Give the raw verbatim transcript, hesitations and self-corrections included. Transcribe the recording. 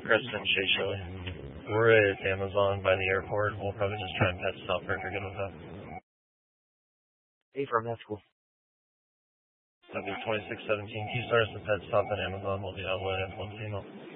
Kristen Shea Shelley. We're at Amazon by the airport. We'll probably just try and pet stop her if you're good with that. Hey, from that school. W twenty-six seventeen. Can you start us a pet stop at Amazon? We'll be outlet at one female.